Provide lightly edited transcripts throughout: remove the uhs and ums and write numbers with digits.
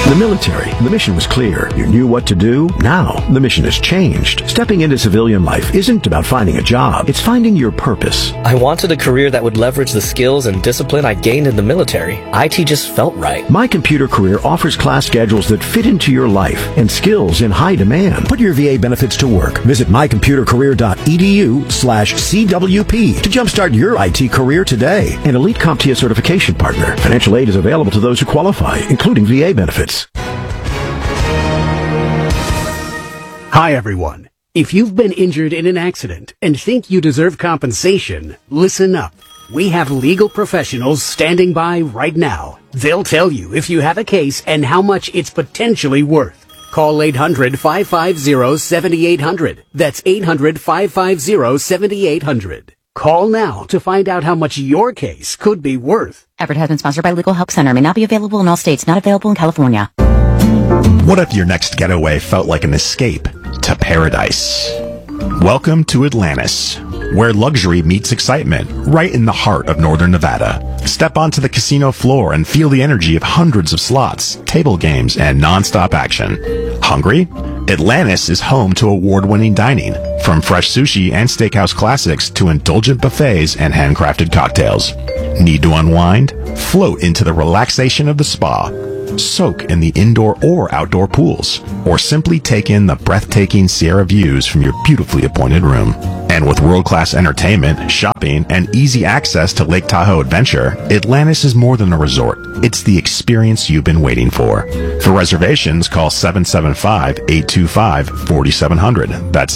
The military, the mission was clear. You knew what to do. Now, the mission has changed. Stepping into civilian life isn't about finding a job. It's finding your purpose. I wanted a career that would leverage the skills and discipline I gained in the military. IT just felt right. My Computer Career offers class schedules that fit into your life and skills in high demand. Put your VA benefits to work. Visit mycomputercareer.edu/CWP to jumpstart your IT career today. An Elite CompTIA certification partner. Financial aid is available to those who qualify, including VA benefits. Hi, everyone. If you've been injured in an accident and think you deserve compensation, listen up. We have legal professionals standing by right now. They'll tell you if you have a case and how much it's potentially worth. Call 800-550-7800. That's 800-550-7800. Call now to find out how much your case could be worth. Advertisement sponsored by Legal Help Center. May not be available in all states. Not available in California. What if your next getaway felt like an escape to paradise? Welcome to Atlantis, where luxury meets excitement, right in the heart of northern Nevada. Step onto the casino floor and feel the energy of hundreds of slots, table games, and non-stop action. Hungry? Atlantis is home to award-winning dining, from fresh sushi and steakhouse classics to indulgent buffets and handcrafted cocktails. Need to unwind? Float into the relaxation of the spa. Soak in the indoor or outdoor pools, or simply take in the breathtaking Sierra views from your beautifully appointed room. And with world-class entertainment, shopping, and easy access to Lake Tahoe Adventure, Atlantis is more than a resort. It's the experience you've been waiting for. For reservations, call 775-825-4700. That's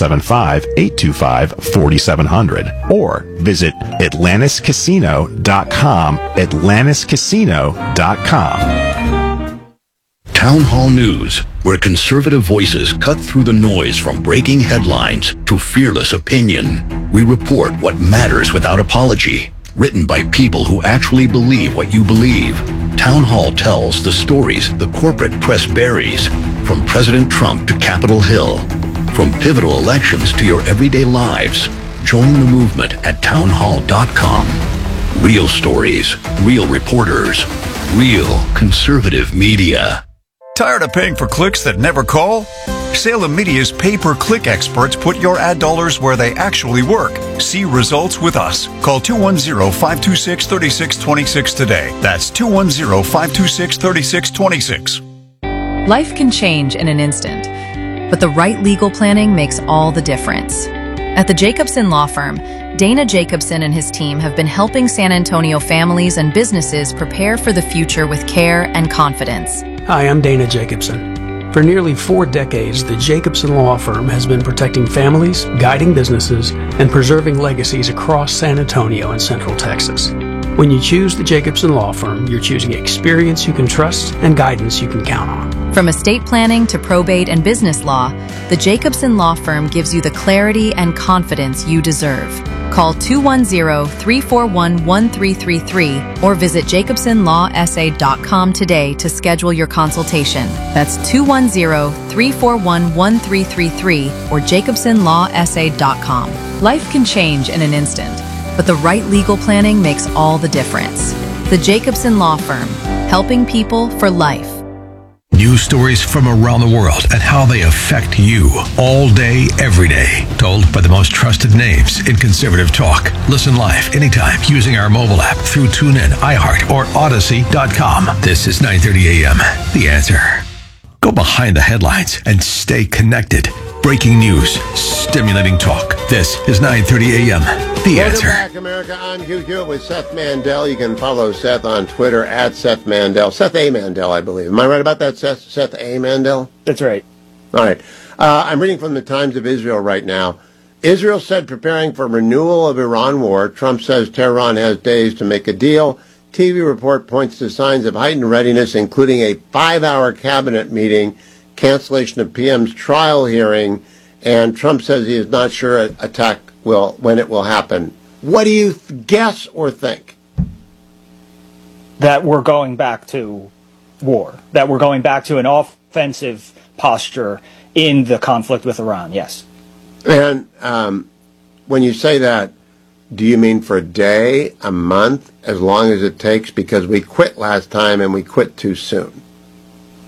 775-825-4700. Or visit AtlantisCasino.com, AtlantisCasino.com. Town Hall News, where conservative voices cut through the noise from breaking headlines to fearless opinion. We report what matters without apology. Written by people who actually believe what you believe. Town Hall tells the stories the corporate press buries, from President Trump to Capitol Hill. From pivotal elections to your everyday lives. Join the movement at townhall.com. Real stories, real reporters, real conservative media. Tired of paying for clicks that never call? Salem Media's pay-per-click experts put your ad dollars where they actually work. See results with us. Call 210-526-3626 today. That's 210-526-3626. Life can change in an instant, but the right legal planning makes all the difference. At the Jacobson Law Firm, Dana Jacobson and his team have been helping San Antonio families and businesses prepare for the future with care and confidence. Hi, I'm Dana Jacobson. For nearly 4 decades, the Jacobson Law Firm has been protecting families, guiding businesses, and preserving legacies across San Antonio and Central Texas. When you choose the Jacobson Law Firm, you're choosing experience you can trust and guidance you can count on. From estate planning to probate and business law, the Jacobson Law Firm gives you the clarity and confidence you deserve. Call 210-341-1333 or visit jacobsonlawsa.com today to schedule your consultation. That's 210-341-1333 or jacobsonlawsa.com. Life can change in an instant, but the right legal planning makes all the difference. The Jacobson Law Firm, helping people for life. News stories from around the world and how they affect you all day, every day. Told by the most trusted names in conservative talk. Listen live anytime using our mobile app through TuneIn, iHeart, or Odyssey.com. This is 9:30 a.m. The Answer. Go behind the headlines and stay connected. Breaking news, stimulating talk. This is 9:30 a.m. The Answer. Welcome back, America. I'm Hugh with Seth Mandel. You can follow Seth on Twitter at Seth Mandel. Seth A. Mandel, I believe. Am I right about that, Seth? Seth A. Mandel? That's right. All right. I'm reading from the Times of Israel right now. Israel said preparing for renewal of Iran war. Trump says Tehran has days to make a deal. TV report points to signs of heightened readiness, including a 5-hour cabinet meeting, cancellation of PM's trial hearing, and Trump says he is not sure an attack when it will happen. What do you guess or think? That we're going back to war, that we're going back to an offensive posture in the conflict with Iran, yes. And when you say that, do you mean for a day, a month, as long as it takes? Because we quit last time and we quit too soon.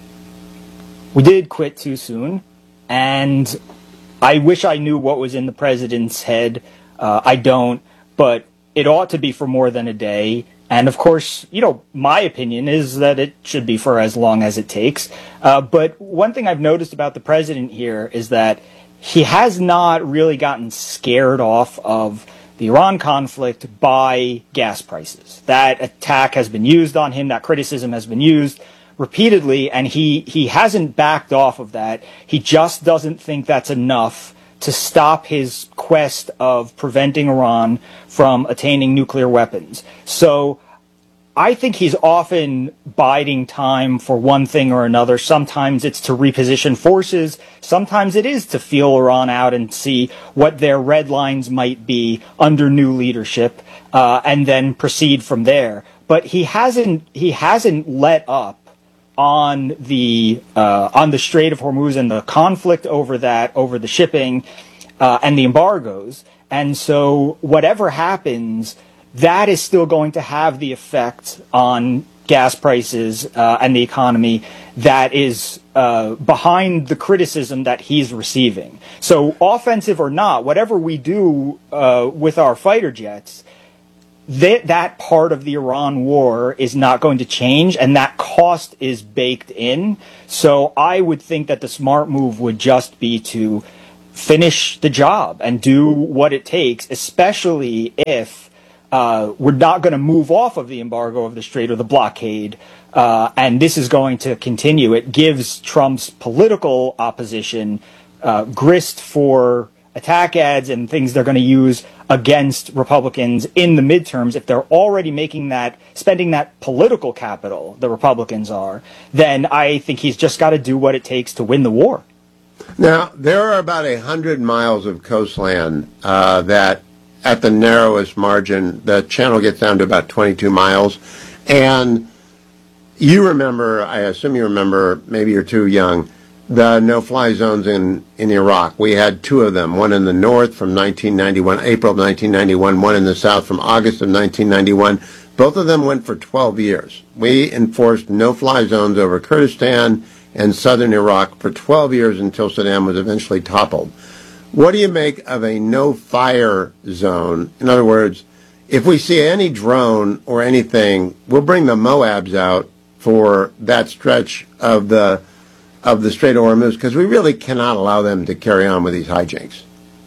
we did quit too soon, and I wish I knew what was in the president's head. I don't, but it ought to be for more than a day. And of course, my opinion is that it should be for as long as it takes. But one thing I've noticed about the president here is that he has not really gotten scared off of the Iran conflict by gas prices. That attack has been used on him, that criticism has been used repeatedly, and he hasn't backed off of that. He just doesn't think that's enough to stop his quest of preventing Iran from attaining nuclear weapons. So I think he's often biding time for one thing or another. Sometimes it's to reposition forces. Sometimes it is to feel Iran out and see what their red lines might be under new leadership, and then proceed from there. But he hasn't let up on the Strait of Hormuz and the conflict over the shipping and the embargoes. And so whatever happens, that is still going to have the effect on gas prices and the economy that is behind the criticism that he's receiving. So offensive or not, whatever we do with our fighter jets, that part of the Iran war is not going to change, and that cost is baked in. So I would think that the smart move would just be to finish the job and do what it takes, especially if we're not going to move off of the embargo of the Strait or the blockade, and this is going to continue. It gives Trump's political opposition grist for attack ads and things they're going to use against Republicans in the midterms. If they're already spending that political capital, the Republicans are, then I think he's just got to do what it takes to win the war. Now, there are about 100 miles of coastline that at the narrowest margin, the channel gets down to about 22 miles. And you remember, I assume you remember, maybe you're too young, the no-fly zones in Iraq. We had two of them, one in the north from 1991, April of 1991, one in the south from August of 1991. Both of them went for 12 years. We enforced no-fly zones over Kurdistan and southern Iraq for 12 years until Saddam was eventually toppled. What do you make of a no-fire zone? In other words, if we see any drone or anything, we'll bring the Moabs out for that stretch of the Strait of Hormuz, because we really cannot allow them to carry on with these hijinks.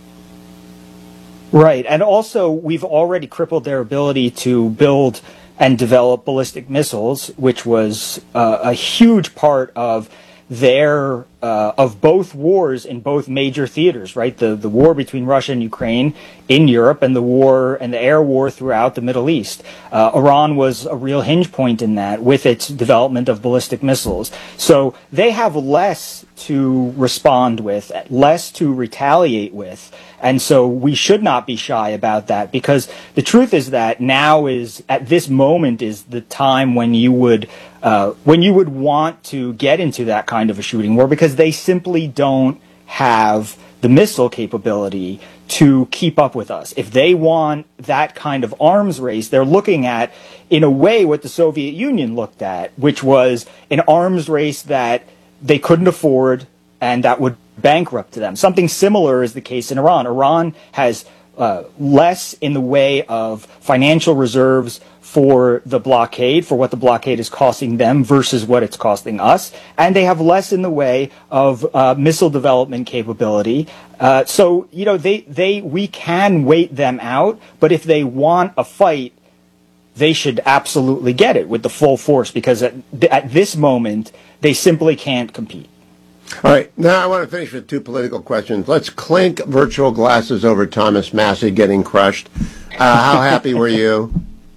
Right. And also, we've already crippled their ability to build and develop ballistic missiles, which was a huge part of of both wars in both major theaters, right? The war between Russia and Ukraine in Europe, and the war and the air war throughout the Middle East. Iran was a real hinge point in that with its development of ballistic missiles. So they have less to respond with, less to retaliate with. And so we should not be shy about that, because the truth is that at this moment is the time when you would want to get into that kind of a shooting war, because they simply don't have the missile capability to keep up with us. If they want that kind of arms race, they're looking at, in a way, what the Soviet Union looked at, which was an arms race that they couldn't afford and that would bankrupt them. Something similar is the case in Iran. Iran has less in the way of financial reserves for the blockade, for what the blockade is costing them versus what it's costing us, and they have less in the way of missile development capability. So we can wait them out, but if they want a fight, they should absolutely get it with the full force, because at this moment they simply can't compete. All right, now I want to finish with two political questions. Let's clink virtual glasses over Thomas Massie getting crushed. How happy were you?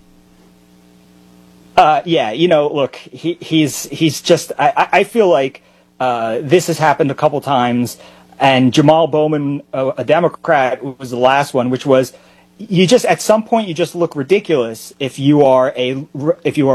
Yeah, look, he's just, I feel like this has happened a couple times, and Jamal Bowman, a Democrat, was the last one, which was, at some point you just look ridiculous if you are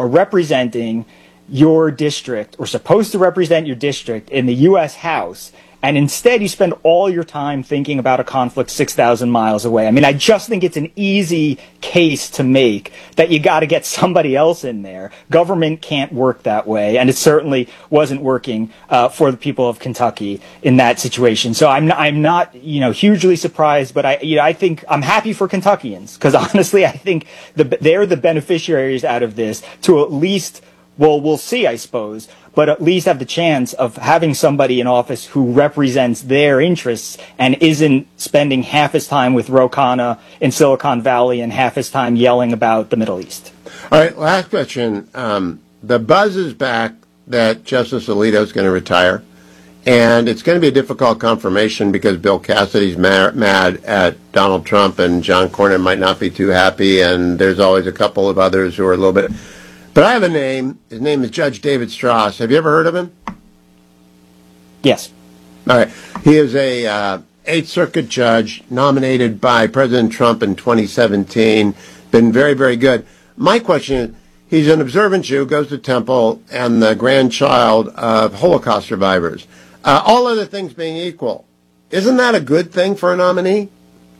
representing your district, or supposed to represent your district in the U.S. House, and instead you spend all your time thinking about a conflict 6,000 miles away. I mean, I just think it's an easy case to make that you got to get somebody else in there. Government can't work that way, and it certainly wasn't working for the people of Kentucky in that situation. So I'm not hugely surprised, but I think I'm happy for Kentuckians, because honestly, I think they're the beneficiaries out of this to at least, well, we'll see, I suppose, but at least have the chance of having somebody in office who represents their interests and isn't spending half his time with Ro Khanna in Silicon Valley and half his time yelling about the Middle East. All right, last question. The buzz is back that Justice Alito is going to retire, and it's going to be a difficult confirmation because Bill Cassidy's mad at Donald Trump, and John Cornyn might not be too happy, and there's always a couple of others who are a little bit... But I have a name. His name is Judge David Strauss. Have you ever heard of him? Yes. All right. He is a Eighth Circuit judge nominated by President Trump in 2017. Been very, very good. My question is, he's an observant Jew, goes to temple, and the grandchild of Holocaust survivors. All other things being equal, isn't that a good thing for a nominee?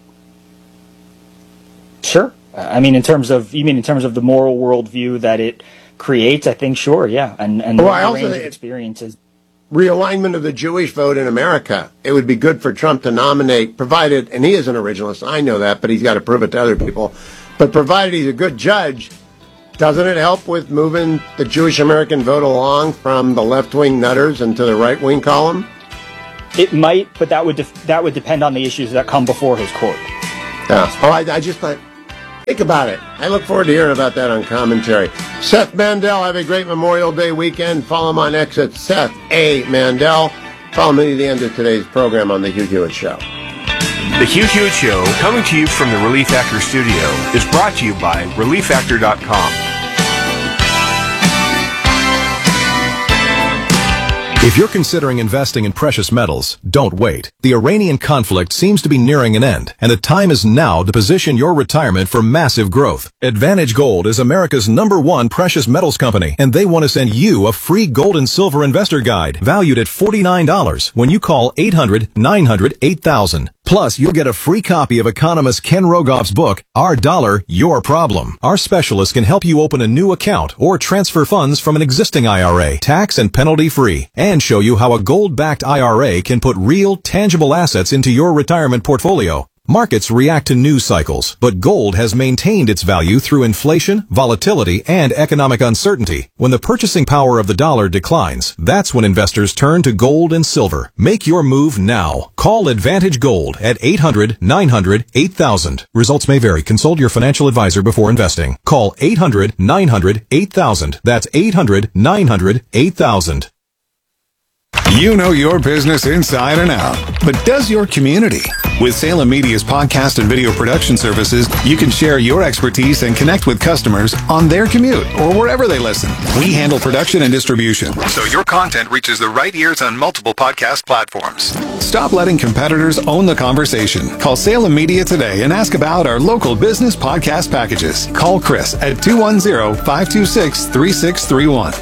Sure. I mean, you mean in terms of the moral worldview that it creates? I think, sure, yeah. And the range of experiences. Realignment of the Jewish vote in America. It would be good for Trump to nominate, provided, and he is an originalist, I know that, but he's got to prove it to other people. But provided he's a good judge, doesn't it help with moving the Jewish American vote along from the left-wing nutters into the right-wing column? It might, but that would depend on the issues that come before his court. Yeah. Oh, I just thought... Think about it. I look forward to hearing about that on Commentary. Seth Mandel, have a great Memorial Day weekend. Follow him on X at Seth A. Mandel. Follow me to the end of today's program on The Hugh Hewitt Show. The Hugh Hewitt Show, coming to you from the Relief Factor studio, is brought to you by ReliefFactor.com. If you're considering investing in precious metals, don't wait. The Iranian conflict seems to be nearing an end, and the time is now to position your retirement for massive growth. Advantage Gold is America's #1 precious metals company, and they want to send you a free gold and silver investor guide valued at $49 when you call 800-900-8000. Plus, you'll get a free copy of economist Ken Rogoff's book, Our Dollar, Your Problem. Our specialists can help you open a new account or transfer funds from an existing IRA, tax and penalty free, and show you how a gold-backed IRA can put real, tangible assets into your retirement portfolio. Markets react to news cycles, but gold has maintained its value through inflation, volatility, and economic uncertainty. When the purchasing power of the dollar declines, that's when investors turn to gold and silver. Make your move now. Call Advantage Gold at 800-900-8000. Results may vary. Consult your financial advisor before investing. Call 800-900-8000. That's 800-900-8000. You know your business inside and out, but does your community? With Salem Media's podcast and video production services, you can share your expertise and connect with customers on their commute or wherever they listen. We handle production and distribution, so your content reaches the right ears on multiple podcast platforms. Stop letting competitors own the conversation. Call Salem Media today and ask about our local business podcast packages. Call Chris at 210-526-3631.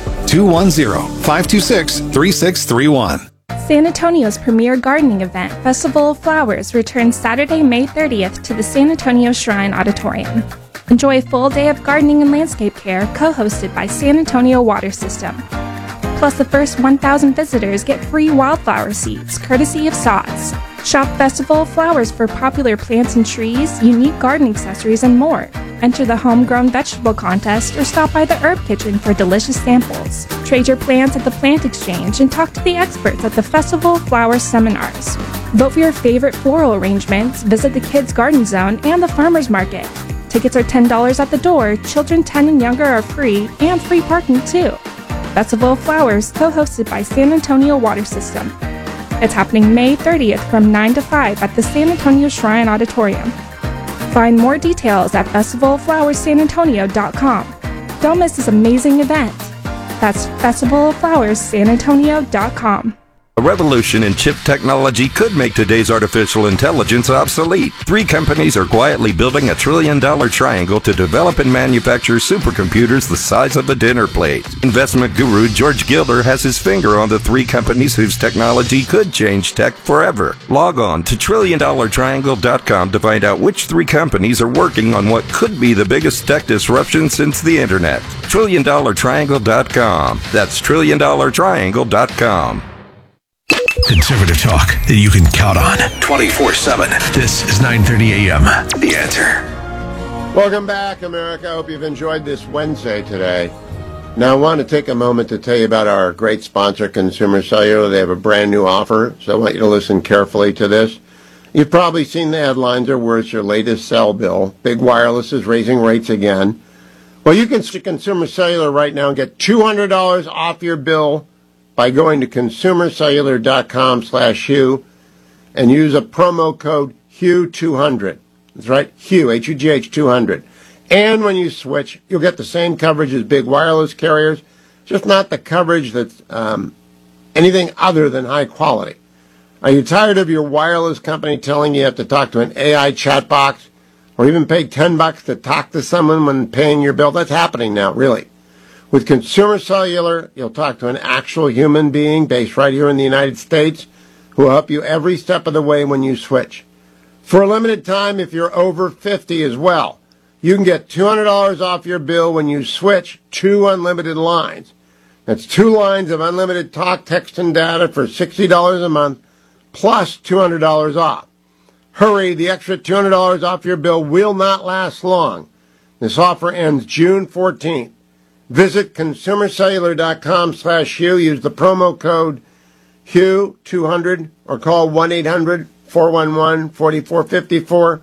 210-526-3631. San Antonio's premier gardening event, Festival of Flowers, returns Saturday, May 30th to the San Antonio Shrine Auditorium. Enjoy a full day of gardening and landscape care, co-hosted by San Antonio Water System. Plus, the first 1,000 visitors get free wildflower seeds, courtesy of Sots. Shop Festival of Flowers for popular plants and trees, unique garden accessories, and more. Enter the homegrown vegetable contest or stop by the Herb Kitchen for delicious samples. Trade your plants at the Plant Exchange and talk to the experts at the Festival of Flowers seminars. Vote for your favorite floral arrangements, visit the Kids Garden Zone and the Farmers Market. Tickets are $10 at the door, children 10 and younger are free, and free parking too. Festival of Flowers, co-hosted by San Antonio Water System. It's happening May 30th from 9 to 5 at the San Antonio Shrine Auditorium. Find more details at festivaloflowerssanantonio.com. Don't miss this amazing event. That's festivaloflowerssanantonio.com. A revolution in chip technology could make today's artificial intelligence obsolete. 3 companies are quietly building a $1 trillion triangle to develop and manufacture supercomputers the size of a dinner plate. Investment guru George Gilder has his finger on the 3 companies whose technology could change tech forever. Log on to TrillionDollarTriangle.com to find out which 3 companies are working on what could be the biggest tech disruption since the internet. TrillionDollarTriangle.com. That's TrillionDollarTriangle.com. Conservative talk that you can count on 24/7. This is 9:30 a.m. The Answer. Welcome back, America. I hope you've enjoyed this Wednesday today. Now, I want to take a moment to tell you about our great sponsor, Consumer Cellular. They have a brand new offer, so I want you to listen carefully to this. You've probably seen the headlines or worse, your latest cell bill. Big Wireless is raising rates again. Well, you can see Consumer Cellular right now and get $200 off your bill by going to consumercellular.com/Hugh and use a promo code HUGH200. That's right, Hugh, H-U-G-H 200. And when you switch, you'll get the same coverage as big wireless carriers, just not the coverage that's anything other than high quality. Are you tired of your wireless company telling you have to talk to an AI chat box or even pay $10 to talk to someone when paying your bill? That's happening now, really. With Consumer Cellular, you'll talk to an actual human being based right here in the United States who will help you every step of the way when you switch. For a limited time, if you're over 50 as well, you can get $200 off your bill when you switch 2 unlimited lines. That's 2 lines of unlimited talk, text, and data for $60 a month, plus $200 off. Hurry, the extra $200 off your bill will not last long. This offer ends June 14th. Visit consumercellular.com/Hugh. Use the promo code HUGH200 or call 1-800-411-4454,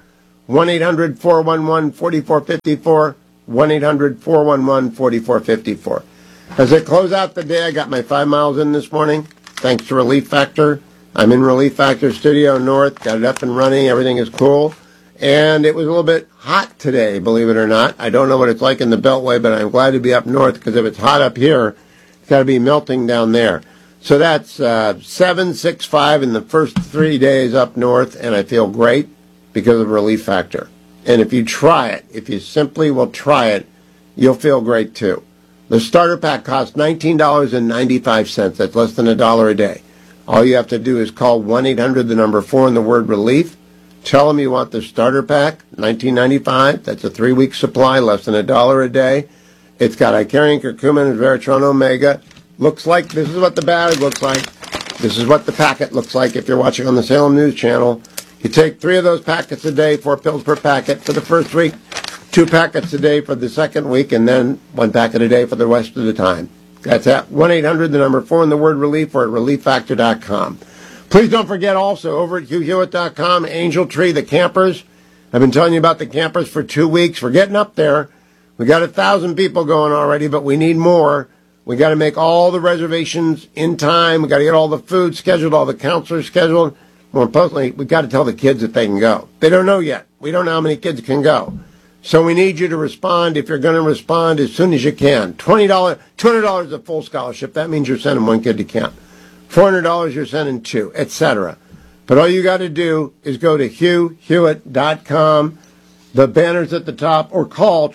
1-800-411-4454, 1-800-411-4454. As I close out the day, I got my 5 miles in this morning, thanks to Relief Factor. I'm in Relief Factor Studio North, got it up and running, everything is cool. And it was a little bit hot today, believe it or not. I don't know what it's like in the Beltway, but I'm glad to be up north, because if it's hot up here, it's got to be melting down there. So that's 765 in the first 3 days up north, and I feel great because of Relief Factor. And if you try it, if you simply will try it, you'll feel great too. The starter pack costs $19.95. That's less than $1 a day. All you have to do is call 1-800, the number 4, and the word relief. Tell them you want the starter pack, $19.95. That's a 3-week supply, less than $1 a day. It's got Icarian, curcumin, and Veratron Omega. Looks like, this is what the bag looks like. This is what the packet looks like if you're watching on the Salem News Channel. You take 3 of those packets a day, 4 pills per packet for the first week, 2 packets a day for the second week, and then 1 packet a day for the rest of the time. That's at 1-800, the number 4, and the word relief, or at relieffactor.com. Please don't forget also, over at HughHewitt.com, Angel Tree, the campers. I've been telling you about the campers for 2 weeks. We're getting up there. We got 1,000 people going already, but we need more. We got to make all the reservations in time. We got to get all the food scheduled, all the counselors scheduled. More importantly, we got to tell the kids that they can go. They don't know yet. We don't know how many kids can go. So we need you to respond. If you're going to respond, as soon as you can. $20, $200 a full scholarship. That means you're sending 1 kid to camp. $400, you're sending 2, etc. But all you got to do is go to HughHewitt.com, the banner's at the top, or call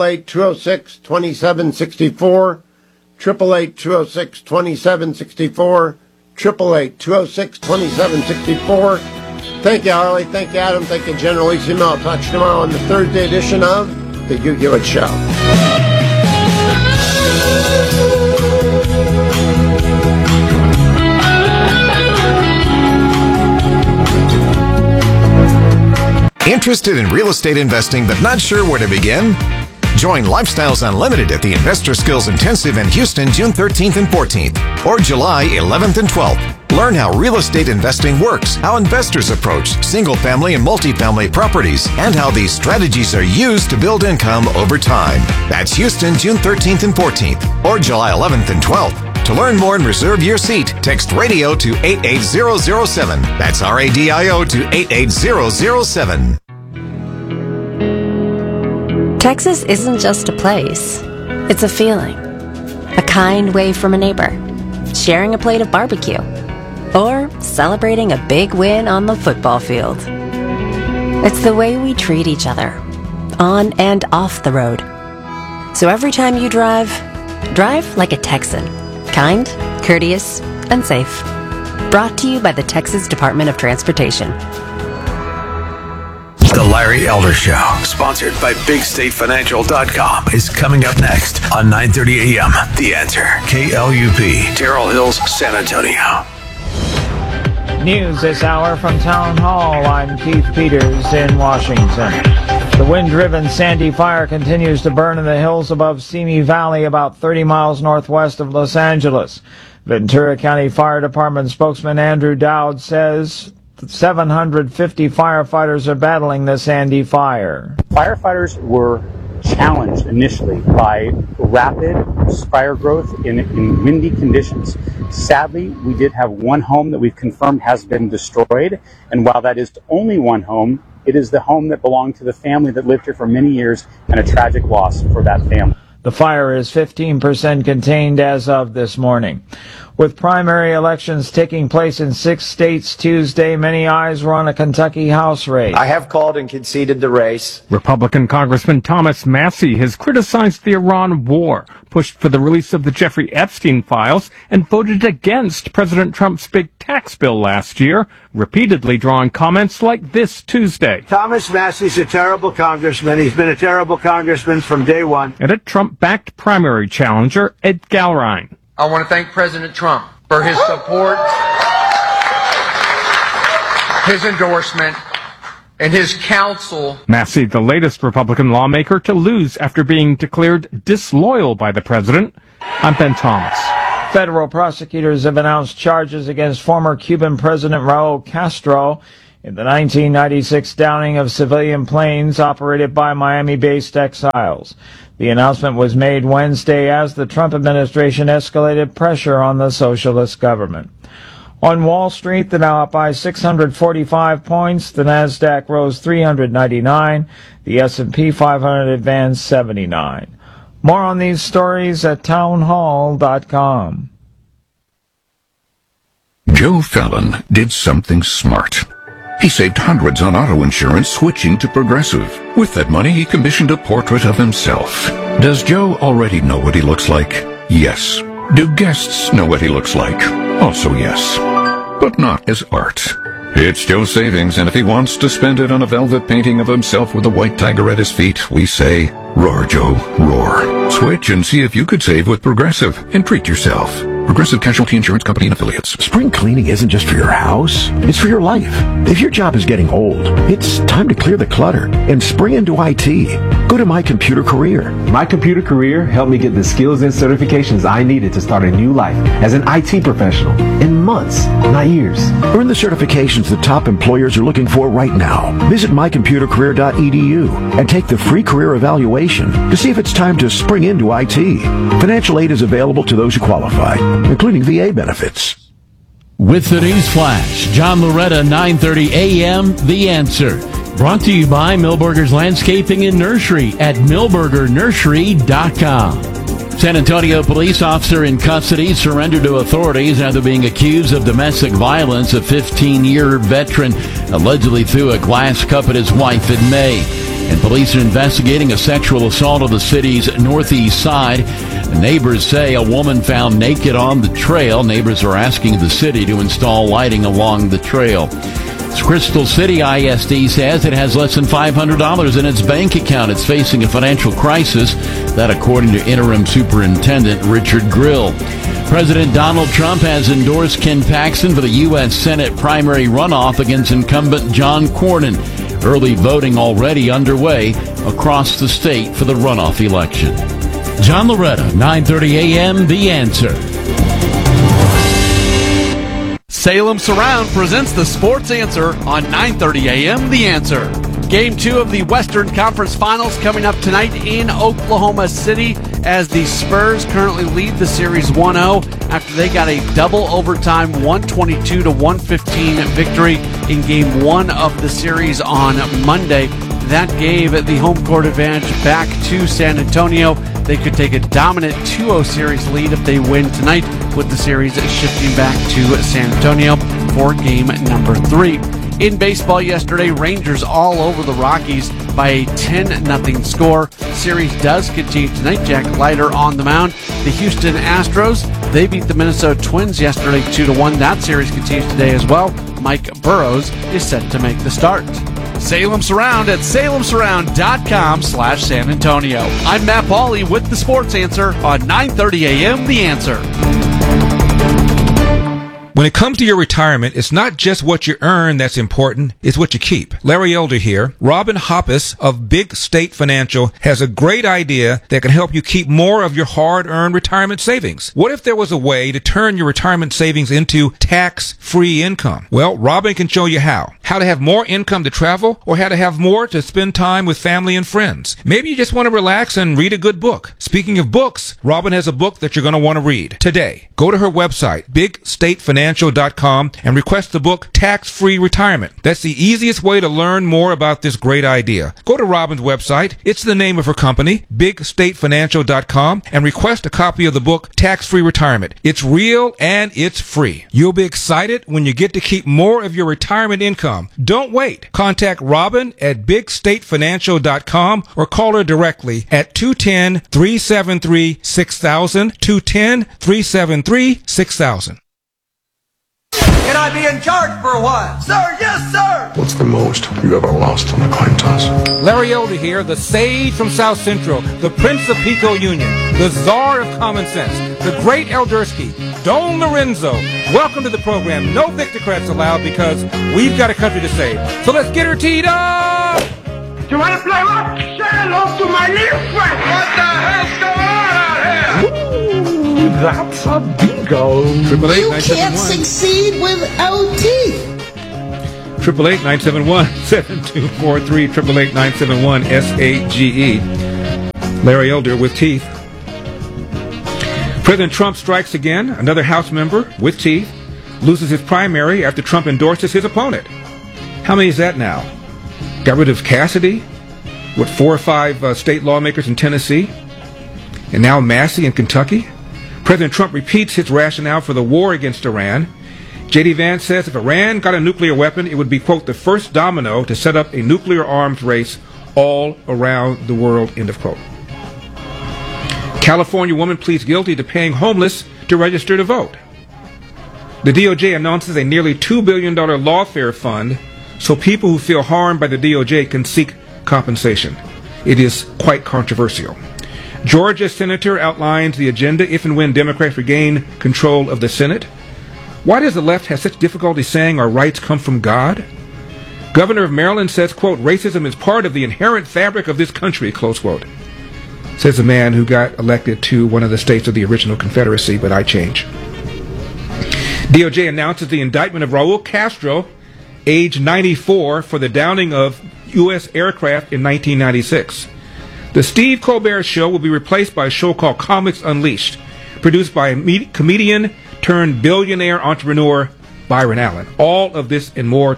888-206-2764, 888-206-2764, 888-206-2764. Thank you, Harley. Thank you, Adam. Thank you, General Lisa. I'll talk to you tomorrow on the Thursday edition of The Hugh Hewitt Show. Interested in real estate investing but not sure where to begin? Join Lifestyles Unlimited at the Investor Skills Intensive in Houston, June 13th and 14th, or July 11th and 12th. Learn how real estate investing works, how investors approach single-family and multifamily properties, and how these strategies are used to build income over time. That's Houston, June 13th and 14th, or July 11th and 12th. To learn more and reserve your seat, text radio to 88007. That's RADIO to 88007. Texas isn't just a place. It's a feeling. A kind wave from a neighbor. Sharing a plate of barbecue. or celebrating a big win on the football field. It's the way we treat each other, on and off the road. So every time you drive like a Texan. Kind, courteous, and safe. Brought to you by the Texas Department of Transportation. The Larry Elder Show, sponsored by BigStateFinancial.com, is coming up next on 9:30 a.m. The Answer, KLUP, Terrell Hills, San Antonio. News this hour from Town Hall. I'm Keith Peters in Washington. The wind-driven Sandy fire continues to burn in the hills above Simi Valley, about 30 miles northwest of Los Angeles. Ventura County Fire Department spokesman Andrew Dowd says 750 firefighters are battling the Sandy fire. Firefighters were challenged initially by rapid fire growth in windy conditions. Sadly, we did have one home that we've confirmed has been destroyed, and while that is only one home, it is the home that belonged to the family that lived here for many years, and a tragic loss for that family. The fire is 15% contained as of this morning. With primary elections taking place in 6 states Tuesday, many eyes were on a Kentucky House race. I have called and conceded the race. Republican Congressman Thomas Massie has criticized the Iran war, pushed for the release of the Jeffrey Epstein files, and voted against President Trump's big tax bill last year, repeatedly drawing comments like this Tuesday. Thomas Massie's a terrible congressman. He's been a terrible congressman from day one. And a Trump-backed primary challenger, Ed Galrine. I want to thank President Trump for his support, his endorsement, and his counsel. Massie, the latest Republican lawmaker to lose after being declared disloyal by the president. I'm Ben Thomas. Federal prosecutors have announced charges against former Cuban President Raul Castro in the 1996 downing of civilian planes operated by Miami-based exiles. The announcement was made Wednesday as the Trump administration escalated pressure on the socialist government. On Wall Street, the Dow up by 645 points, the Nasdaq rose 399, the S&P 500 advanced 79. More on these stories at townhall.com. Joe Fallon did something smart. He saved hundreds on auto insurance switching to Progressive. With that money, he commissioned a portrait of himself. Does Joe already know what he looks like? Yes. Do guests know what he looks like? Also yes. But not as art. It's Joe's savings, and if he wants to spend it on a velvet painting of himself with a white tiger at his feet, we say, roar, Joe, roar. Switch and see if you could save with Progressive and treat yourself. Progressive Casualty Insurance Company and Affiliates. Spring cleaning isn't just for your house, it's for your life. If your job is getting old, it's time to clear the clutter and spring into IT. Go to My Computer Career. My Computer Career helped me get the skills and certifications I needed to start a new life as an IT professional in months, not years. Earn the certifications the top employers are looking for right now. Visit mycomputercareer.edu and take the free career evaluation to see if it's time to spring into IT. Financial aid is available to those who qualify, including VA benefits. With the News Flash, John Loretta, 9:30 a.m., The Answer. Brought to you by Milberger's Landscaping and Nursery at milbergernursery.com. San Antonio police officer in custody surrendered to authorities after being accused of domestic violence. A 15-year veteran allegedly threw a glass cup at his wife in May. And police are investigating a sexual assault on the city's northeast side. Neighbors say a woman found naked on the trail. Neighbors are asking the city to install lighting along the trail. Crystal City ISD says it has less than $500 in its bank account. It's facing a financial crisis. That according to interim superintendent Richard Grill. President Donald Trump has endorsed Ken Paxton for the U.S. Senate primary runoff against incumbent John Cornyn. Early voting already underway across the state for the runoff election. John Loretta, 9:30 a.m., The Answer. Salem Surround presents the Sports Answer on 9:30 a.m. The Answer. Game 2 of the Western Conference Finals coming up tonight in Oklahoma City as the Spurs currently lead the series 1-0 after they got a double overtime 122-115 victory in Game 1 of the series on Monday. That gave the home court advantage back to San Antonio. They could take a dominant 2-0 series lead if they win tonight, with the series shifting back to San Antonio for game number 3. In baseball yesterday, Rangers all over the Rockies by a 10-0 score. Series does continue tonight. Jack Leiter on the mound. The Houston Astros, they beat the Minnesota Twins yesterday 2-1. That series continues today as well. Mike Burrows is set to make the start. Salem Surround at salemsurround.com/San Antonio. I'm Matt Pauley with the Sports Answer on 9:30 a.m. The Answer. When it comes to your retirement, it's not just what you earn that's important, it's what you keep. Larry Elder here. Robin Hoppus of Big State Financial has a great idea that can help you keep more of your hard-earned retirement savings. What if there was a way to turn your retirement savings into tax-free income? Well, Robin can show you how. How to have more income to travel, or how to have more to spend time with family and friends. Maybe you just want to relax and read a good book. Speaking of books, Robin has a book that you're going to want to read today. Go to her website, BigStateFinancial.com, and request the book Tax-Free Retirement. That's the easiest way to learn more about this great idea. Go to Robin's website. It's the name of her company, BigStateFinancial.com, and request a copy of the book Tax-Free Retirement. It's real and it's free. You'll be excited when you get to keep more of your retirement income. Don't wait. Contact Robin at BigStateFinancial.com or call her directly at 210-373-6000, 210-373-6000. Can I be in charge for a while? Sir, yes, sir! What's the most you ever lost on a coin toss? Larry Elder here, the sage from South Central, the Prince of Pico Union, the czar of common sense, the great Eldersky, Don Lorenzo. Welcome to the program. No Victocrats allowed because we've got a country to save. So let's get her teed up! You want to play what? Say hello to my little friend! What the hell's going on out here? Ooh, that's a bingo. 888-971. You can't succeed without teeth. 888-971-7243, 888-971-SAGE. Larry Elder with teeth. President Trump strikes again. Another House member with teeth loses his primary after Trump endorses his opponent. How many is that now? Got rid of Cassidy with 4 or 5 state lawmakers in Tennessee, and now Massey in Kentucky. President Trump repeats his rationale for the war against Iran. J.D. Vance says if Iran got a nuclear weapon, it would be, quote, the first domino to set up a nuclear arms race all around the world, end of quote. California woman pleads guilty to paying homeless to register to vote. The DOJ announces a nearly $2 billion lawfare fund so people who feel harmed by the DOJ can seek compensation. It is quite controversial. Georgia senator outlines the agenda if and when Democrats regain control of the Senate. Why does the left have such difficulty saying our rights come from God? Governor of Maryland says, quote, racism is part of the inherent fabric of this country, close quote. Says the man who got elected to one of the states of the original Confederacy, but I change. DOJ announces the indictment of Raul Castro, age 94, for the downing of U.S. aircraft in 1996. The Steve Colbert Show will be replaced by a show called Comics Unleashed, produced by comedian-turned-billionaire entrepreneur Byron Allen. All of this and more,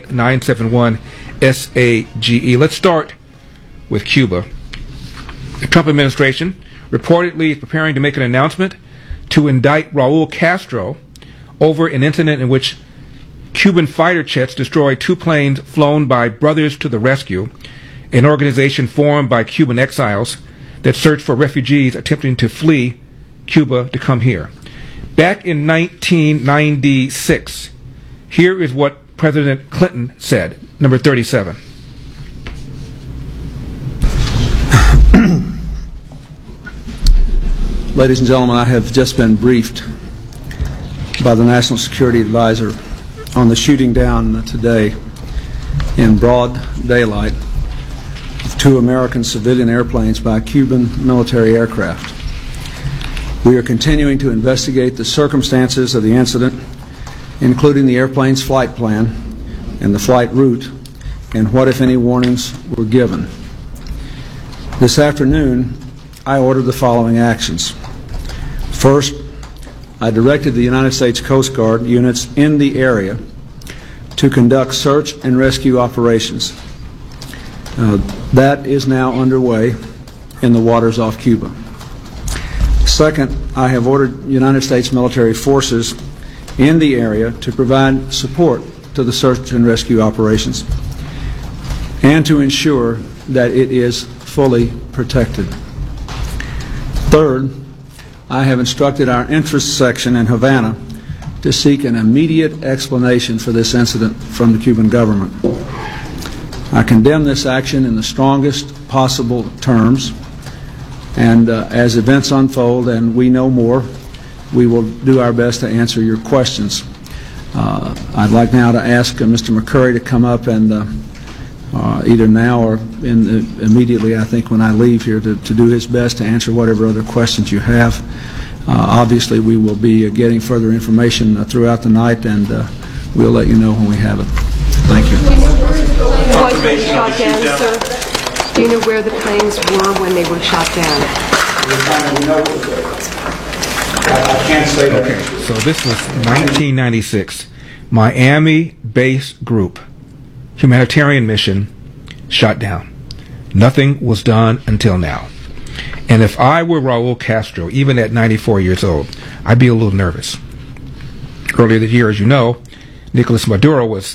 888-971-SAGE. Let's start with Cuba. The Trump administration reportedly is preparing to make an announcement to indict Raul Castro over an incident in which Cuban fighter jets destroyed 2 planes flown by Brothers to the Rescue, an organization formed by Cuban exiles that search for refugees attempting to flee Cuba to come here. Back in 1996, here is what President Clinton said, number 37. Ladies and gentlemen, I have just been briefed by the National Security Advisor on the shooting down today in broad daylight of 2 American civilian airplanes by Cuban military aircraft. We are continuing to investigate the circumstances of the incident, including the airplane's flight plan and the flight route, and what, if any, warnings were given. This afternoon, I ordered the following actions. First, I directed the United States Coast Guard units in the area to conduct search and rescue operations. That is now underway in the waters off Cuba. Second, I have ordered United States military forces in the area to provide support to the search and rescue operations and to ensure that it is fully protected. Third, I have instructed our interest section in Havana to seek an immediate explanation for this incident from the Cuban government. I condemn this action in the strongest possible terms, and as events unfold and we know more, we will do our best to answer your questions. I'd like now to ask Mr. McCurry to come up and either now or immediately, I think, when I leave here, to do his best to answer whatever other questions you have. Obviously, we will be getting further information throughout the night, and we'll let you know when we have it. Thank you. Was when shot down, sir? Do you know where the planes were when they were shot down? I can't say that. Okay, so this was 1996. Miami-based group, humanitarian mission, shot down. Nothing was done until now. And if I were Raul Castro, even at 94 years old, I'd be a little nervous. Earlier this year, as you know, Nicolas Maduro was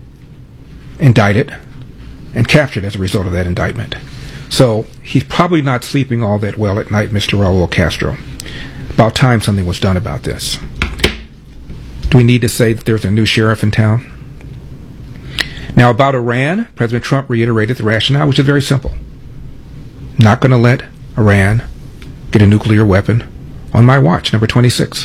indicted and captured as a result of that indictment. So he's probably not sleeping all that well at night, Mr. Raul Castro. About time something was done about this. Do we need to say that there's a new sheriff in town? Now, about Iran, President Trump reiterated the rationale, which is very simple. Not going to let Iran get a nuclear weapon on my watch, number 26.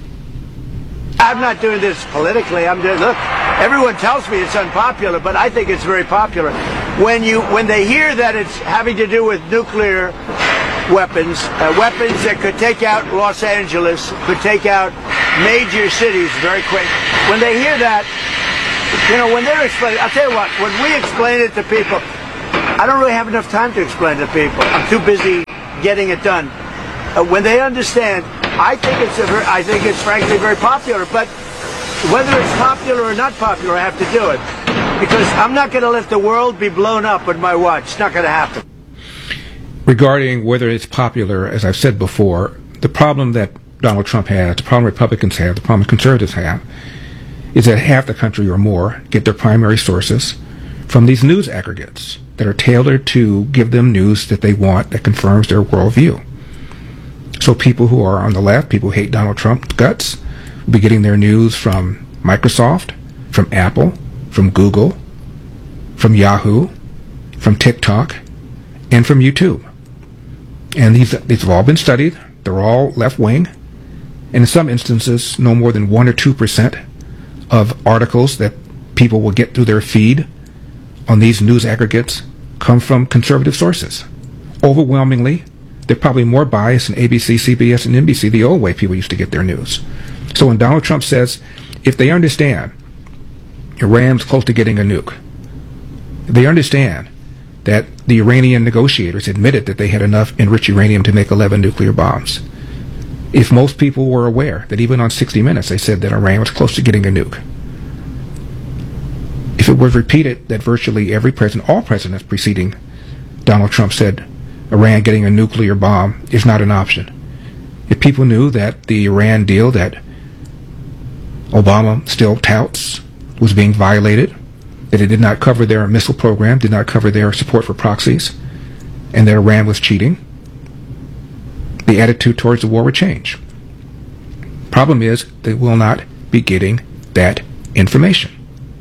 I'm not doing this politically. I'm doing, look, everyone tells me it's unpopular, but I think it's very popular. When they hear that it's having to do with nuclear weapons, weapons that could take out Los Angeles, could take out major cities very quick. When they hear that, you know, when they're explaining, I'll tell you what, when we explain it to people, I don't really have enough time to explain it to people. I'm too busy getting it done. When they understand, I think it's frankly very popular, but whether it's popular or not popular, I have to do it. Because I'm not going to let the world be blown up on my watch. It's not going to happen. Regarding whether it's popular, as I've said before, the problem that Donald Trump has, the problem Republicans have, the problem conservatives have, is that half the country or more get their primary sources from these news aggregates that are tailored to give them news that they want that confirms their worldview. So people who are on the left, people who hate Donald Trump's guts, will be getting their news from Microsoft, from Apple, from Google, from Yahoo, from TikTok, and from YouTube. And these have all been studied. They're all left-wing. And in some instances, no more than 1 or 2% of articles that people will get through their feed on these news aggregates come from conservative sources. Overwhelmingly, they're probably more biased than ABC, CBS, and NBC, the old way people used to get their news. So when Donald Trump says, if they understand Iran's close to getting a nuke, if they understand that the Iranian negotiators admitted that they had enough enriched uranium to make 11 nuclear bombs, if most people were aware that even on 60 Minutes they said that Iran was close to getting a nuke, if it was repeated that virtually every president, all presidents preceding Donald Trump said Iran getting a nuclear bomb is not an option, if people knew that the Iran deal that Obama still touts was being violated, that it did not cover their missile program, did not cover their support for proxies, and that Iran was cheating, the attitude towards the war would change. Problem is, they will not be getting that information.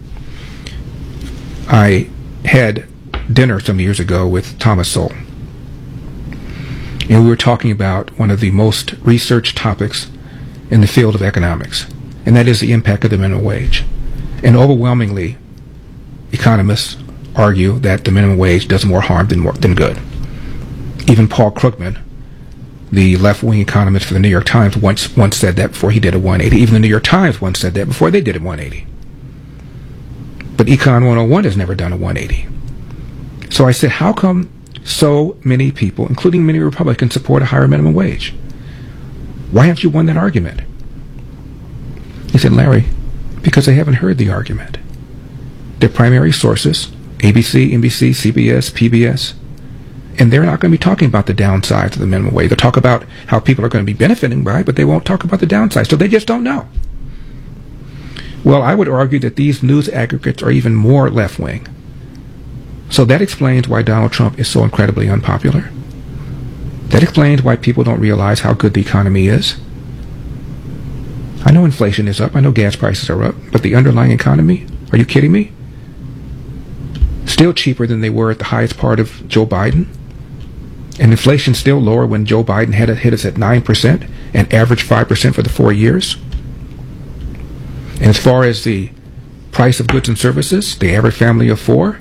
I had dinner some years ago with Thomas Sowell, and we were talking about one of the most researched topics in the field of economics, and that is the impact of the minimum wage. And overwhelmingly, economists argue that the minimum wage does more harm than good. Even Paul Krugman, the left-wing economist for the New York Times, once said that before he did a 180. Even the New York Times once said that before they did a 180. But Econ 101 has never done a 180. So I said, how come so many people, including many Republicans, support a higher minimum wage? Why haven't you won that argument? He said, Larry, because they haven't heard the argument. Their primary sources, ABC, NBC, CBS, PBS, And they're not going to be talking about the downsides of the minimum wage. They'll talk about how people are going to be benefiting by it, but they won't talk about the downsides. So they just don't know. Well, I would argue that these news aggregates are even more left-wing. So that explains why Donald Trump is so incredibly unpopular. That explains why people don't realize how good the economy is. I know inflation is up. I know gas prices are up. But the underlying economy, are you kidding me? Still cheaper than they were at the highest part of Joe Biden. And inflation's still lower when Joe Biden had it hit us at 9% and averaged 5% for the 4 years. And as far as the price of goods and services, the average family of four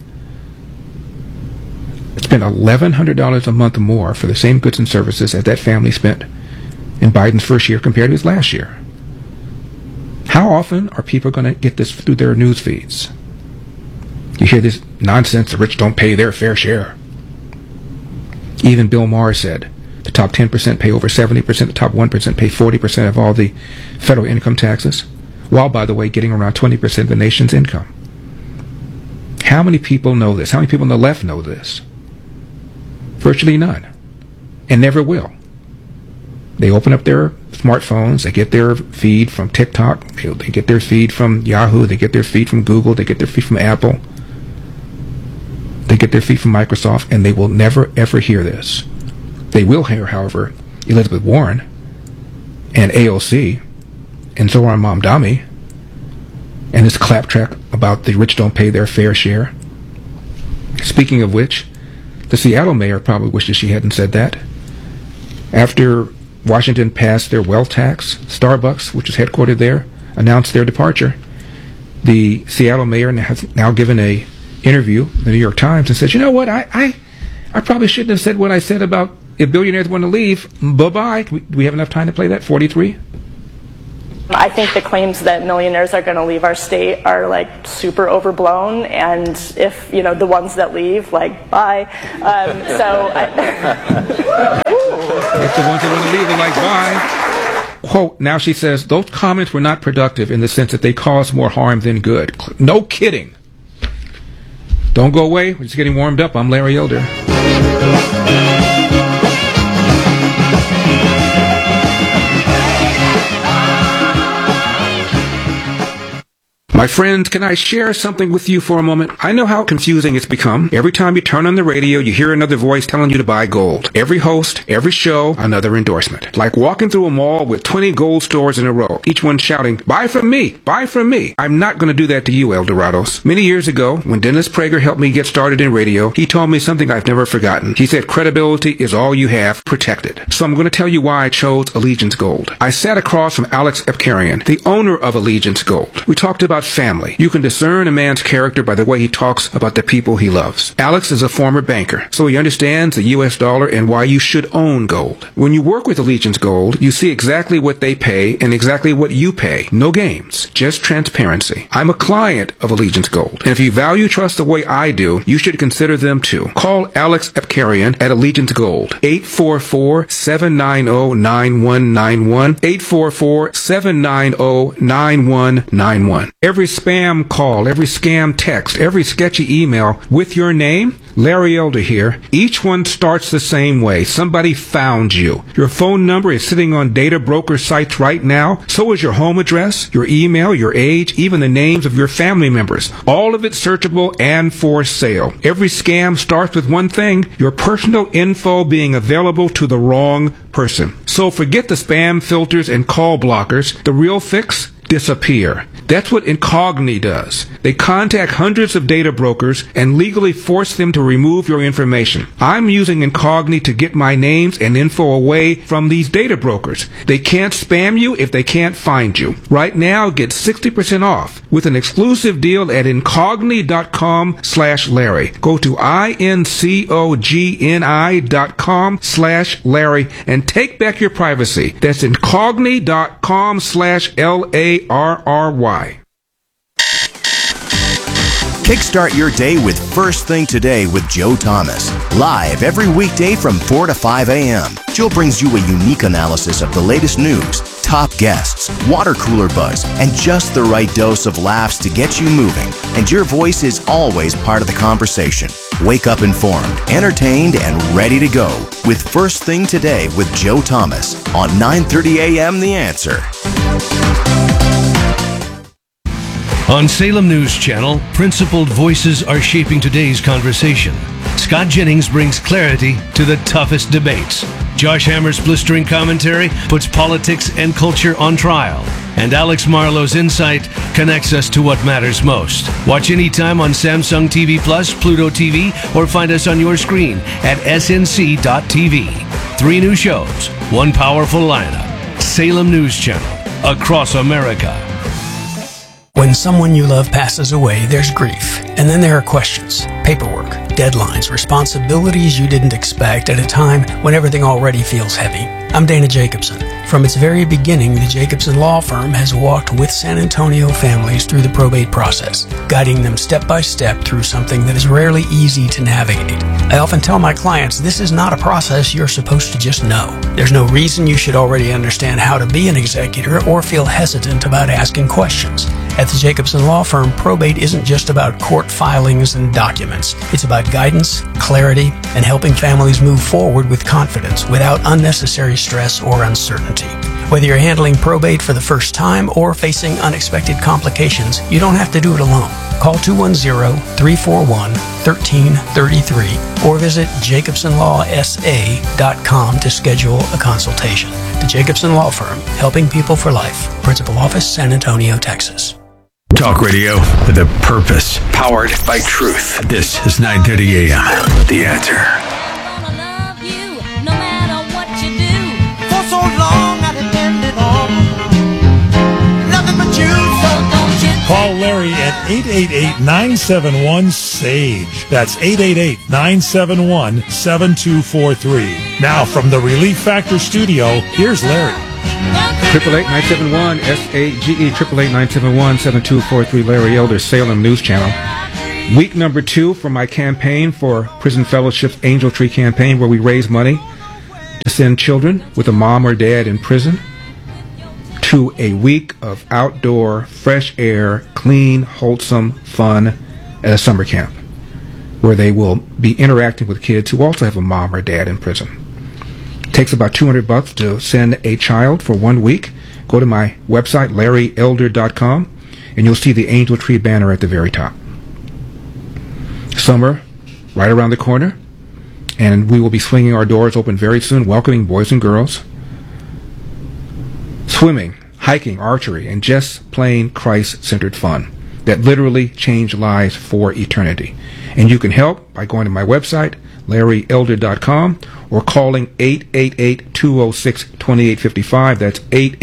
spent $1,100 a month more for the same goods and services as that family spent in Biden's first year compared to his last year. How often are people going to get this through their news feeds? You hear this nonsense, the rich don't pay their fair share. Even Bill Maher said the top 10% pay over 70%, the top 1% pay 40% of all the federal income taxes, while, by the way, getting around 20% of the nation's income. How many people know this? How many people on the left know this? Virtually none, and never will. They open up their smartphones, they get their feed from TikTok, they get their feed from Yahoo, they get their feed from Google, they get their feed from Apple, they get their feed from Microsoft, and they will never, ever hear this. They will hear, however, Elizabeth Warren and AOC and Zohran Mamdani and this claptrap about the rich don't pay their fair share. Speaking of which, the Seattle mayor probably wishes she hadn't said that. After Washington passed their wealth tax, Starbucks, which is headquartered there, announced their departure. The Seattle mayor has now given a interview in the New York Times and says, you know what, I probably shouldn't have said what I said about if billionaires want to leave. Bye-bye. Do we have enough time to play that? 43? I think the claims that millionaires are going to leave our state are like super overblown, and if the ones that leave, like bye. If the ones that want to leave are like bye. Quote, now she says, those comments were not productive in the sense that they caused more harm than good. No kidding. Don't go away. We're just getting warmed up. I'm Larry Elder. My friends, can I share something with you for a moment? I know how confusing it's become. Every time you turn on the radio, you hear another voice telling you to buy gold. Every host, every show, another endorsement. Like walking through a mall with 20 gold stores in a row, each one shouting, buy from me, buy from me. I'm not going to do that to you, Eldorados. Many years ago, when Dennis Prager helped me get started in radio, he told me something I've never forgotten. He said, credibility is all you have, protected. So I'm going to tell you why I chose Allegiance Gold. I sat across from Alex Epkarian, the owner of Allegiance Gold. We talked about family. You can discern a man's character by the way he talks about the people he loves. Alex is a former banker, so he understands the U.S. dollar and why you should own gold. When you work with Allegiance Gold, you see exactly what they pay and exactly what you pay. No games, just transparency. I'm a client of Allegiance Gold, and if you value trust the way I do, you should consider them too. Call Alex Epkarian at Allegiance Gold, 844-790-9191, 844-790-9191. Every spam call, every scam text, every sketchy email with your name, Larry Elder here, each one starts the same way. Somebody found you. Your phone number is sitting on data broker sites right now. So is your home address, your email, your age, even the names of your family members. All of it searchable and for sale. Every scam starts with one thing, your personal info being available to the wrong person. So forget the spam filters and call blockers. The real fix? Disappear. That's what Incogni does. They contact hundreds of data brokers and legally force them to remove your information. I'm using Incogni to get my names and info away from these data brokers. They can't spam you if they can't find you. Right now, get 60% off with an exclusive deal at Incogni.com/Larry. Go to INCOGNI.com/Larry and take back your privacy. That's Incogni.com/LARRY. Kickstart your day with First Thing Today with Joe Thomas. Live every weekday from 4 to 5 a.m. Joe brings you a unique analysis of the latest news, top guests, water cooler buzz, and just the right dose of laughs to get you moving. And your voice is always part of the conversation. Wake up informed, entertained, and ready to go with First Thing Today with Joe Thomas on 9:30 a.m. The Answer. On Salem News Channel, principled voices are shaping today's conversation. Scott Jennings brings clarity to the toughest debates. Josh Hammer's blistering commentary puts politics and culture on trial. And Alex Marlowe's insight connects us to what matters most. Watch anytime on Samsung TV Plus, Pluto TV, or find us on your screen at snc.tv. 3 new shows, 1 powerful lineup. Salem News Channel, across America. When someone you love passes away, there's grief. And then there are questions, paperwork, deadlines, responsibilities you didn't expect at a time when everything already feels heavy. I'm Dana Jacobson. From its very beginning, the Jacobson Law Firm has walked with San Antonio families through the probate process, guiding them step by step through something that is rarely easy to navigate. I often tell my clients this is not a process you're supposed to just know. There's no reason you should already understand how to be an executor or feel hesitant about asking questions. At the Jacobson Law Firm, probate isn't just about court filings and documents. It's about guidance, clarity, and helping families move forward with confidence without unnecessary stress or uncertainty. Whether you're handling probate for the first time or facing unexpected complications, you don't have to do it alone. Call 210-341-1333 or visit jacobsonlawsa.com to schedule a consultation. The Jacobson Law Firm, helping people for life. Principal Office, San Antonio, Texas. Talk radio with a purpose, powered by truth. This is 9:30 a.m. The Answer. Call Larry at 888-971-SAGE. That's 888-971-7243. Now from the Relief Factor studio, here's Larry. 888-971-SAGE, 888-971-7243, Larry Elder, Salem News Channel. Week number 2 for my campaign for Prison Fellowship's Angel Tree campaign, where we raise money to send children with a mom or dad in prison to a week of outdoor, fresh air, clean, wholesome fun at a summer camp, where they will be interacting with kids who also have a mom or dad in prison. It takes about $200 to send a child for 1 week. Go to my website, LarryElder.com, and you'll see the Angel Tree banner at the very top. Summer, right around the corner, and we will be swinging our doors open very soon, welcoming boys and girls, swimming, hiking, archery, and just plain Christ-centered fun that literally change lives for eternity. And you can help by going to my website, LarryElder.com, or calling 888-206-2855. That's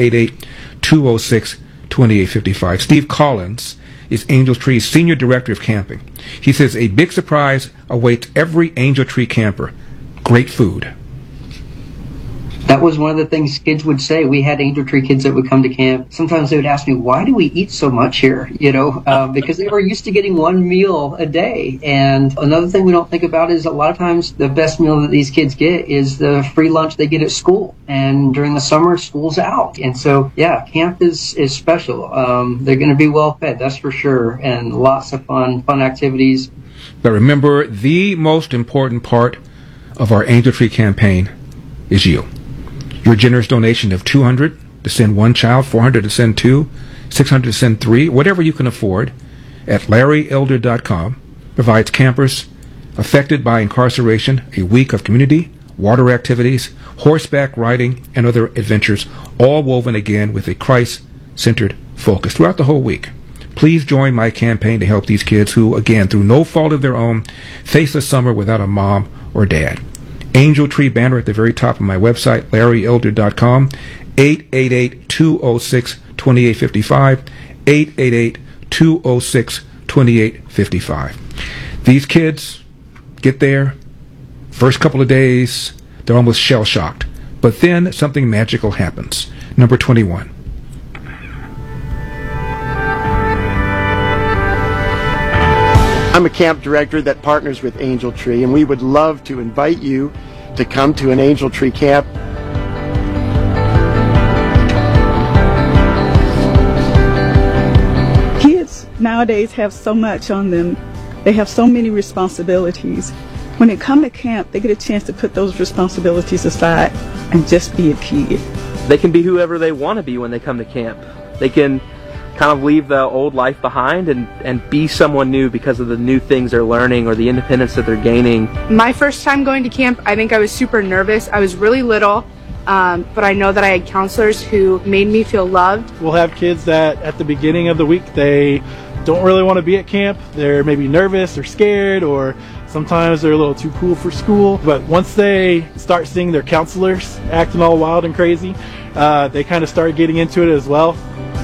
888-206-2855. Steve Collins is Angel Tree's Senior Director of Camping. He says a big surprise awaits every Angel Tree camper: great food. That was one of the things kids would say. We had Angel Tree kids that would come to camp. Sometimes they would ask me, why do we eat so much here? Because they were used to getting 1 meal a day. And another thing we don't think about is a lot of times the best meal that these kids get is the free lunch they get at school. And during the summer, school's out. And so, yeah, camp is special. They're going to be well fed, that's for sure. And lots of fun activities. But remember, the most important part of our Angel Tree campaign is you. Your generous donation of $200 to send 1 child, $400 to send 2, $600 to send 3, whatever you can afford, at LarryElder.com provides campers affected by incarceration a week of community, water activities, horseback riding, and other adventures, all woven again with a Christ-centered focus throughout the whole week. Please join my campaign to help these kids who, again, through no fault of their own, face a summer without a mom or dad. Angel Tree banner at the very top of my website, LarryElder.com, 888-206-2855, 888-206-2855. These kids get there, first couple of days, they're almost shell-shocked. But then something magical happens. Number 21. I'm a camp director that partners with Angel Tree, and we would love to invite you to come to an Angel Tree camp. nowadays have so much on them. They have so many responsibilities. When they come to camp, they get a chance to put those responsibilities aside and just be a kid. They can be whoever they want to be when they come to camp. They can kind of leave the old life behind and be someone new because of the new things they're learning or the independence that they're gaining. My first time going to camp, I think I was super nervous. I was really little, but I know that I had counselors who made me feel loved. We'll have kids that at the beginning of the week, they don't really want to be at camp. They're maybe nervous or scared, or sometimes they're a little too cool for school. But once they start seeing their counselors acting all wild and crazy, they kind of start getting into it as well.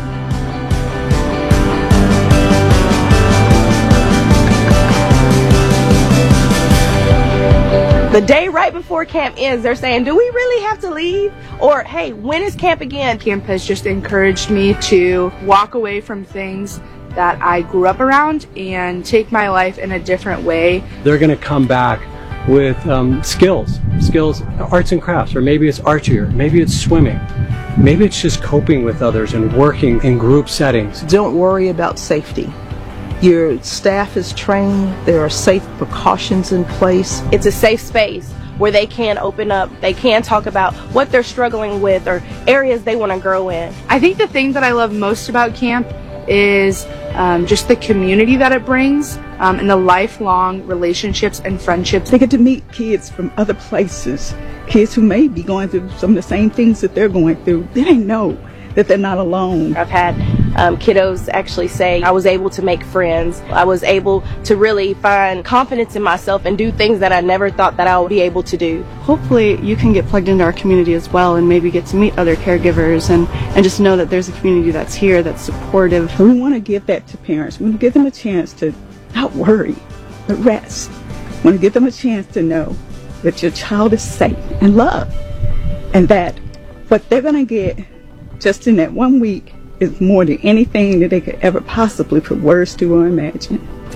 The day right before camp ends, they're saying, do we really have to leave? Or, hey, when is camp again? Camp has just encouraged me to walk away from things that I grew up around and take my life in a different way. They're going to come back with skills, arts and crafts, or maybe it's archery, or maybe it's swimming. Maybe it's just coping with others and working in group settings. Don't worry about safety. Your staff is trained. There are safe precautions in place. It's a safe space where they can open up, they can talk about what they're struggling with or areas they want to grow in. I think the thing that I love most about camp is just the community that it brings and the lifelong relationships and friendships. They get to meet kids from other places, kids who may be going through some of the same things that they're going through. They know that they're not alone. I've had kiddos actually say I was able to make friends. I was able to really find confidence in myself and do things that I never thought that I would be able to do. Hopefully you can get plugged into our community as well and maybe get to meet other caregivers and just know that there's a community that's here, that's supportive. We want to give that to parents. We want to give them a chance to not worry, but rest. We want to give them a chance to know that your child is safe and loved, and that what they're going to get just in that 1 week is more than anything that they could ever possibly put words to or imagine.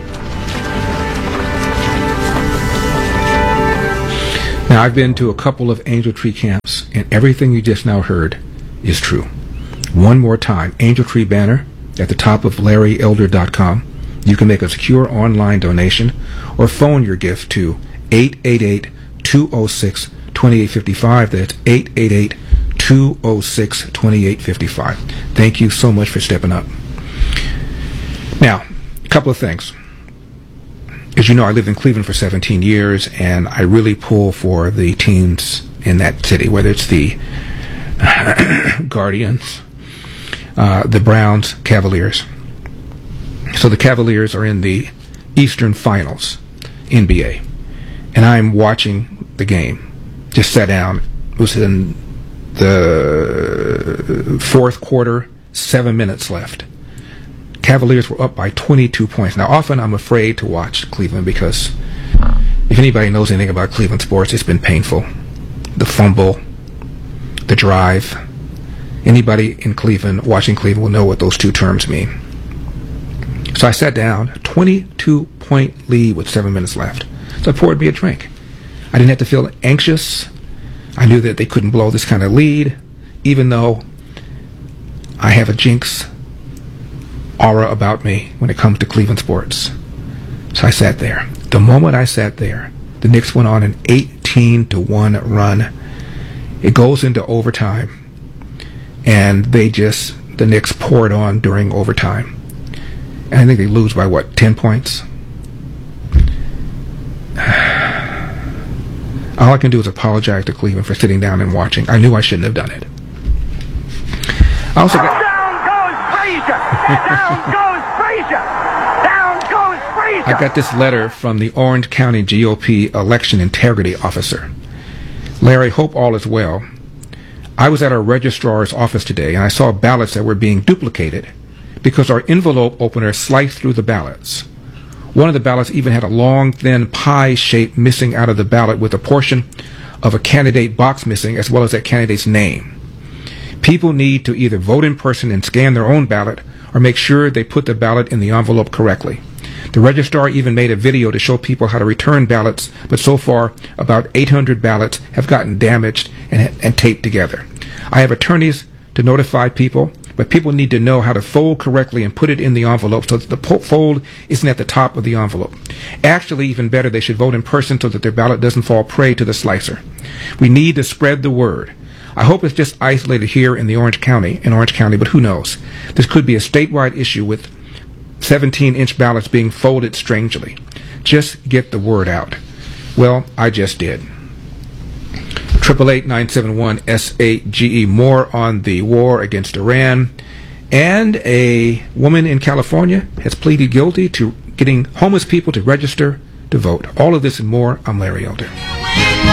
Now, I've been to a couple of Angel Tree camps, and everything you just now heard is true. One more time, Angel Tree banner at the top of LarryElder.com. You can make a secure online donation or phone your gift to 888-206-2855. That's 888-206-2855. Thank you so much for stepping up. Now, a couple of things. As you know, I lived in Cleveland for 17 years, and I really pull for the teams in that city, whether it's the Guardians, the Browns, Cavaliers. So the Cavaliers are in the Eastern Finals, NBA, and I'm watching the game. Just sat down. It was in the fourth quarter, 7 minutes left. Cavaliers were up by 22 points. Now, often I'm afraid to watch Cleveland because if anybody knows anything about Cleveland sports, it's been painful. The fumble, the drive. Anybody in Cleveland, watching Cleveland, will know what those two terms mean. So I sat down, 22-point lead with 7 minutes left. So I poured me a drink. I didn't have to feel anxious. I knew that they couldn't blow this kind of lead, even though I have a jinx aura about me when it comes to Cleveland sports. So I sat there. The moment I sat there, the Knicks went on an 18-1 run. It goes into overtime, and the Knicks poured on during overtime. And I think they lose by, 10 points? All I can do is apologize to Cleveland for sitting down and watching. I knew I shouldn't have done it. I also got... Down goes Frazier! Down goes Frazier! I got this letter from the Orange County GOP election integrity officer. Larry, hope all is well. I was at our registrar's office today, and I saw ballots that were being duplicated because our envelope opener sliced through the ballots. One of the ballots even had a long, thin pie shape missing out of the ballot with a portion of a candidate box missing, as well as that candidate's name. People need to either vote in person and scan their own ballot or make sure they put the ballot in the envelope correctly. The registrar even made a video to show people how to return ballots, but so far about 800 ballots have gotten damaged and taped together. I have attorneys to notify people, But people need to know how to fold correctly and put it in the envelope so that the fold isn't at the top of the envelope. Actually, even better, they should vote in person so that their ballot doesn't fall prey to the slicer. We need to spread the word. I hope it's just isolated here in Orange County, but who knows? This could be a statewide issue with 17-inch ballots being folded strangely. Just get the word out. Well, I just did. 888-971-SAGE. More on the war against Iran. And a woman in California has pleaded guilty to getting homeless people to register to vote. All of this and more. I'm Larry Elder.